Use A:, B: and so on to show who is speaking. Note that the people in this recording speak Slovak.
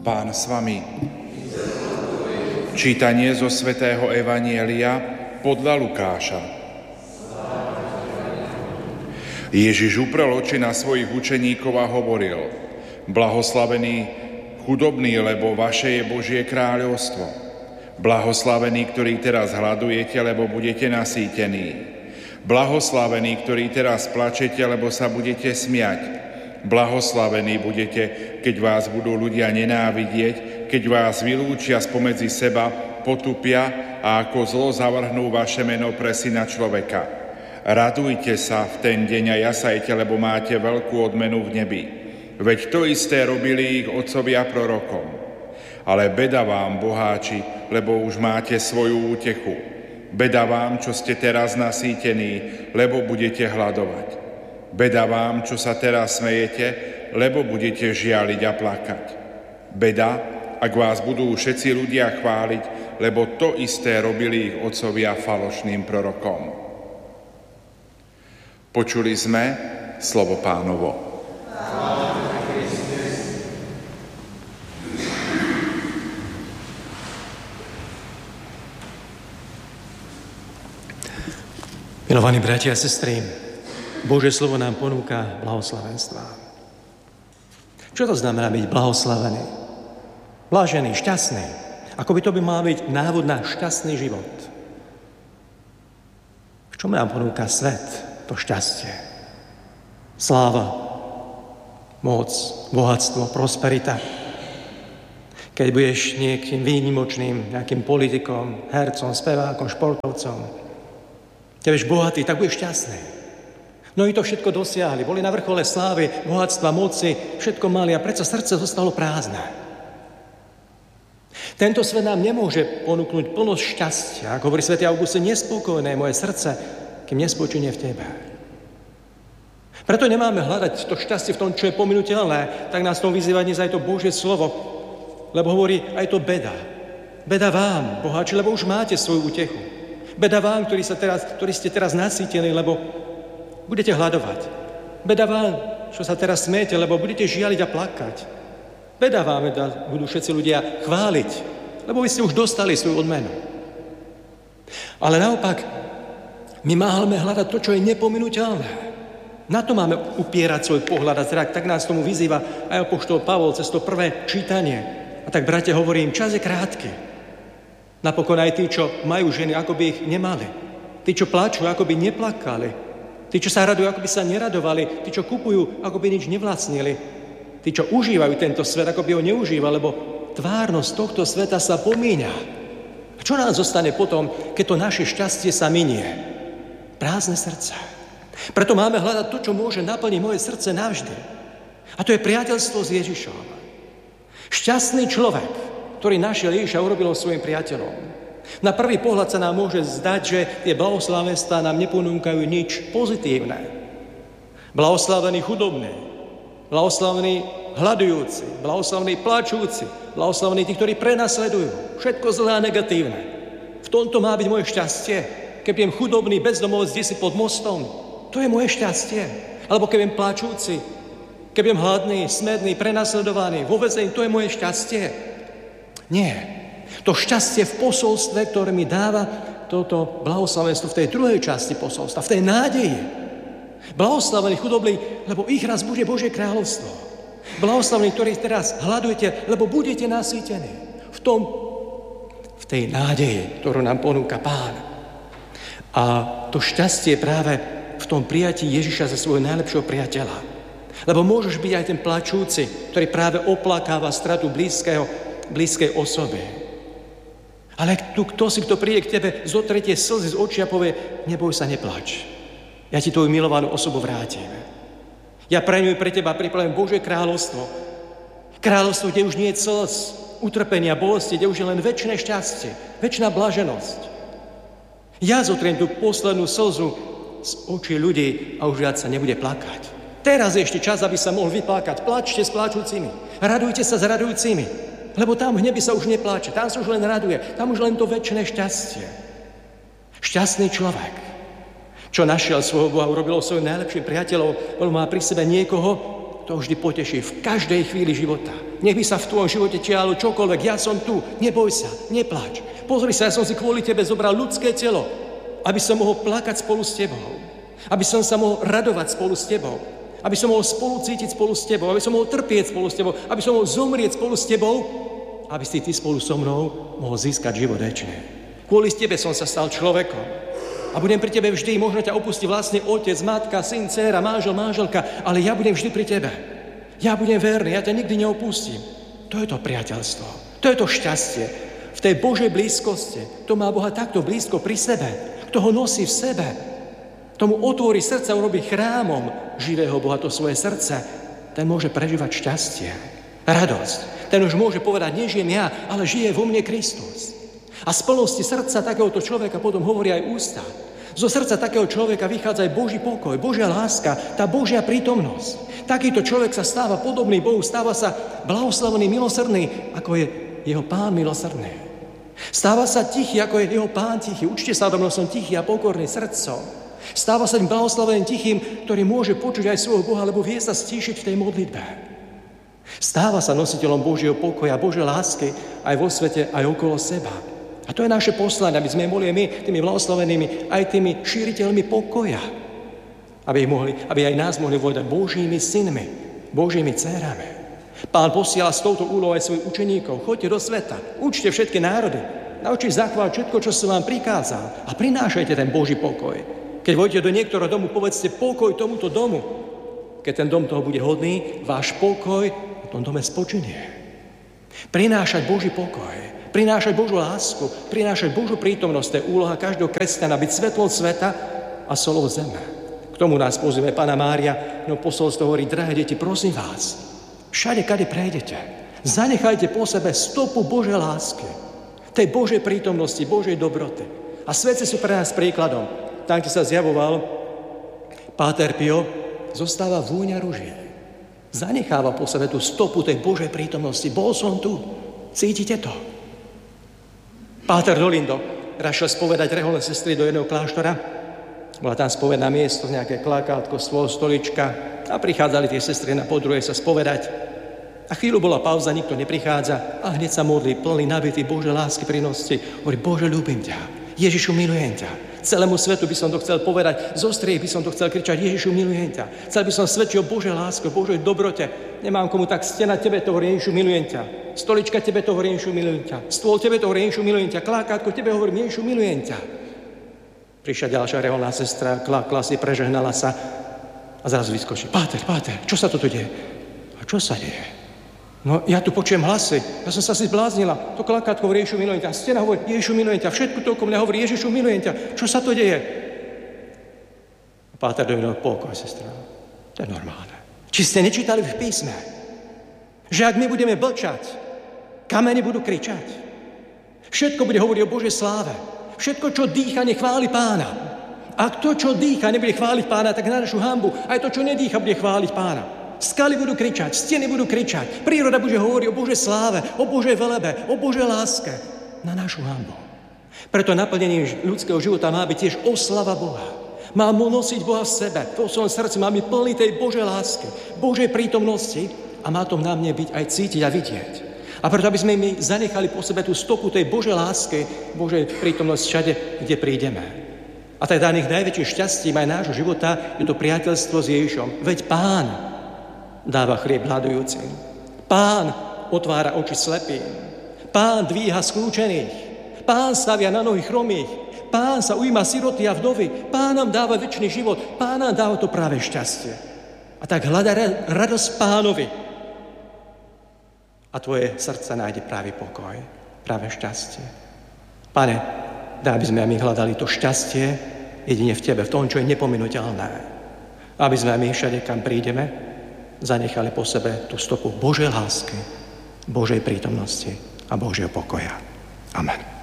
A: Pán s vami. Čítanie zo svätého Evanjelia podľa Lukáša. Ježiš uprel oči na svojich učeníkov a hovoril: Blahoslavení chudobní, lebo vaše je Božie kráľovstvo. Blahoslavení, ktorí teraz hladujete, lebo budete nasýtení. Blahoslavení, ktorí teraz plačete, lebo sa budete smiať. Blahoslavení budete, keď vás budú ľudia nenávidieť, keď vás vylúčia spomedzi seba, potupia a ako zlo zavrhnú vaše meno pre Syna človeka. Radujte sa v ten deň a jasajte, lebo máte veľkú odmenu v nebi. Veď to isté robili ich otcovia prorokom. Ale beda vám, boháči, lebo už máte svoju útechu. Beda vám, čo ste teraz nasýtení, lebo budete hladovať. Beda vám, čo sa teraz smejete, lebo budete žialiť a plakať. Beda, ak vás budú všetci ľudia chváliť, lebo to isté robili ich otcovia falošným prorokom. Počuli sme slovo Pánovo.
B: Milovaní bratia a sestry, Božie slovo nám ponúka blahoslavenstva. Čo to znamená byť blahoslavený? Blážený, šťastný. Ako by to mal byť návod na šťastný život. V čom nám ponúka svet to šťastie? Sláva, moc, bohatstvo, prosperita. Keď budeš niekým výnimočným, nejakým politikom, hercom, spevákom, športovcom, keď budeš bohatý, tak budeš šťastný. No i to všetko dosiahli. Boli na vrchole slávy, bohatstva, moci, všetko mali a predsa srdce zostalo prázdne. Tento svet nám nemôže ponúknuť plnosť šťastia. Ako hovorí svätý Augustín, nespokojné moje srdce, kým nespočinie v tebe. Preto nemáme hľadať to šťastie v tom, čo je pominuteľné, tak nás tom vyzýva dnes aj to Božie slovo, lebo hovorí aj to beda. Beda vám, boháči, lebo už máte svoju útechu. Beda vám, ktorí ste teraz nasýtení, lebo budete hľadovať. Beda vám, čo sa teraz smiete, lebo budete žialiť a plakať. Beda vám, budú všetci ľudia chváliť, lebo vy ste už dostali svoju odmenu. Ale naopak, my máme hľadať to, čo je nepominuteľné. Na to máme upierať svoj pohľad a zrak. Tak nás tomu vyzýva aj apoštol Pavol cez to prvé čítanie. A tak, bratia, hovorím, čas je krátky. Napokon aj tí, čo majú ženy, ako by ich nemali. Tí, čo plačú, ako by neplakali. Tí, čo sa radujú, ako by sa neradovali. Tí, čo kupujú, ako by nič nevlastnili. Tí, čo užívajú tento svet, ako by ho neužívali, lebo tvárnosť tohto sveta sa pomíňa. A čo nám zostane potom, keď to naše šťastie sa minie? Prázdne srdce. Preto máme hľadať to, čo môže naplniť moje srdce navždy. A to je priateľstvo s Ježišom. Šťastný človek, ktorý našiel Ježiša, urobil ho svojim priateľom. Na prvý pohľad sa nám môže zdať, že tie blahoslavenstvá nám neponúkajú nič pozitívne. Blahoslavení chudobní, blahoslavení hladujúci, blahoslavení plačúci, blahoslavení tí, ktorí prenasledujú. Všetko zlé a negatívne. V tomto má byť moje šťastie. Keď budem chudobný, bezdomovec, desi pod mostom, to je moje šťastie. Alebo keď budem plačúci, keď budem hladný, smedný, prenasledovaný, vo väzení, to je moje šťastie. Nie. To šťastie v posolstve, ktoré mi dáva toto blahoslavenstvo v tej druhej časti posolstva, v tej nádeji. Blahoslavení chudobní, lebo ich raz bude Božie kráľovstvo. Blahoslavení, ktorí teraz hľadujete, lebo budete nasýtení. V tej nádeji, ktorú nám ponúka Pán. A to šťastie práve v tom prijatí Ježiša za svojho najlepšieho priateľa. Lebo môžeš byť aj ten plačúci, ktorý práve oplakáva stratu blízkej osoby. Ale kto príde k tebe, zotre tie slzy z očí a povie, neboj sa, neplač. Ja ti tvoju milovanú osobu vrátim. Ja pre ňu pre teba pripravím Božie kráľovstvo. Kráľovstvo, kde už nie je slz, utrpenia, bolesti, kde už je len večné šťastie, večná blaženosť. Ja zotriem tú poslednú slzu z očí ľudí a už viac sa nebude plakať. Teraz je ešte čas, aby sa mohol vyplakať. Plačte s plačúcimi. Radujte sa s radujúcimi. Lebo tam v nebi sa už nepláče, tam sa už len raduje, tam už len to večné šťastie. Šťastný človek, čo našiel svojho Boha, urobil svojim najlepším priateľom, on má pri sebe niekoho, kto vždy poteší v každej chvíli života. Nech by sa v tvojom živote dialo čokoľvek. Ja som tu. Neboj sa, nepláč. Pozri sa, ja som si kvôli tebe zobral ľudské telo, aby som mohol plakať spolu s tebou. Aby som sa mohol radovať spolu s tebou. Aby som mohol spolu cítiť spolu s tebou. Aby som mohol trpieť spolu s tebou. Aby som mohol zomrieť spolu s tebou. Aby si ty spolu so mnou mohol získať život večný. Kvôli tebe som sa stal človekom. A budem pri tebe vždy. Možno ťa opustí vlastný otec, matka, syn, dcéra, manžel, manželka, ale ja budem vždy pri tebe. Ja budem verný, ja ťa nikdy neopustím. To je to priateľstvo. To je to šťastie. V tej Božej blízkosti. To má Boha takto blízko pri sebe. Kto ho nosí v sebe. Tomu otvorí srdce, urobí chrámom živého Boha to svoje srdce. Ten môže prežívať šťastie, radosť. Ten už môže povedať, nežijem ja, ale žije vo mne Kristus. A z plnosti srdca takéhoto človeka potom hovorí aj ústa. Zo srdca takého človeka vychádza aj Boží pokoj, Božia láska, tá Božia prítomnosť. Takýto človek sa stáva podobný Bohu, stáva sa blahoslavený, milosrdný, ako je jeho Pán milosrdný. Stáva sa tichý, ako je jeho Pán tichý. Učte sa, odo mnou, som tichý a pokorný srdcom. Stáva sa tým blahoslaveným tichým, ktorý môže počuť aj svojho Boha, lebo vie sa stíšiť v tej modlitbe. Stáva sa nositeľom Božieho pokoja, Božej lásky aj vo svete, aj okolo seba. A to je naše poslanie, aby sme boli my tými blahoslavenými, aj tými šíriteľmi pokoja. Aby aj nás mohli volať Božími synmi, Božími dcérami. Pán posiela s touto úlohou aj svojich učeníkov. Choďte do sveta, učte všetky národy, naučte zachovať všetko, čo som vám prikázal a prinášajte ten Boží pokoj. Keď vojdete do niektorého domu, povedzte pokoj tomuto domu. Keď ten dom toho bude hodný, váš pokoj v tom dome spočinie. Prinášať Boží pokoj, prinášať Božú lásku, prinášať Božú prítomnosť, to je úloha každého kresťana, byť svetlom sveta a solou zeme. K tomu nás pozýva Panna Mária, no posolstvo hovorí, drahé deti, prosím vás, všade, kade prejdete, zanechajte po sebe stopu Božej lásky, tej Božej prítomnosti, Božej dobroty. A svetci sú pre nás príkladom. Tam, kde sa zjavoval Páter Pio, zostáva vôňa ruží. Zanecháva po sebe tú stopu tej Božej prítomnosti. Bol som tu. Cítite to? Páter Dolindo raz šiel spovedať reholné sestry do jedného kláštora. Bola tam spovedná miesto, nejaké klakátko, stôl, stolička a prichádzali tie sestry na podruhé sa spovedať. A chvíľu bola pauza, nikto neprichádza a hneď sa modlí, plný nabitý Božej lásky pri noci. Hovorí, Bože, ľúbim ťa. Ježišu, milujem ťa. Celému svetu by som to chcel povedať, zo striech by som to chcel kričať, Ježišu, milujem ťa. Chcel by som svedčiť o Božej láske, o Božej dobrote. Nemám komu, tak stena tebe to hovorí, Ježišu, milujem ťa. Stolička tebe to hovorí, Ježišu, milujem ťa. Stôl tebe to hovorí, Ježišu, milujem ťa. Klakátko tebe hovorí, Ježišu, milujem ťa. Prišla ďalšia reholná sestra, klakla si, prežehnala sa a zrazu vyskočí. Páter, čo sa tu deje? A čo sa deje? No, ja tu počujem hlasy. Ja som sa si zbláznila. To klakátko hovorí, Ježišu, milujem ťa. Stena hovorí, Ježišu, milujem ťa. Všetko to okolo mňa hovorí, Ježišu, milujem ťa. Čo sa to deje? A Páter dovinul, pokoj, sestra. To je normálne. Či ste nečítali v písme, že ak my budeme blčať, kamene budú kričať. Všetko bude hovoriť o Božej sláve. Všetko, čo dýcha, nechváli Pána. Ak to, čo dýcha, nebude chváliť Pána, tak na našu hanbu. Aj to, čo nedýcha, bude chváliť Pána. Skaly budú kričať, steny budú kričať, príroda bude hovoriť o Božej sláve, o Božej velebe, o Božej láske na našu hanbu. Preto naplnenie ľudského života má byť tiež oslava Boha. Má nosiť Boha v sebe, v svojom srdci má byť plný tej Božej lásky, Božej prítomnosti a má to na mne byť aj cítiť a vidieť. A preto, aby sme my zanechali po sebe tú stopu tej Božej lásky, Božej prítomnosti všade, kde prídeme. A teda najväčším šťastím aj nášho života je to priateľstvo s Ježišom. Veď Pán dáva chlieb hladujúcim. Pán otvára oči slepým. Pán dvíha skľúčených. Pán stavia na nohy chromých. Pán sa ujíma siroty a vdovy. Pán nám dáva večný život. Pán nám dáva to práve šťastie. A tak hľadaj radosť Pánovi. A tvoje srdce nájde práve pokoj, práve šťastie. Pane, daj, aby sme my hľadali to šťastie jedine v Tebe, v tom, čo je nepominuteľné. Aby sme my všade, kam prídeme, zanechali po sebe tú stopu Božej lásky, Božej prítomnosti a Božieho pokoja. Amen.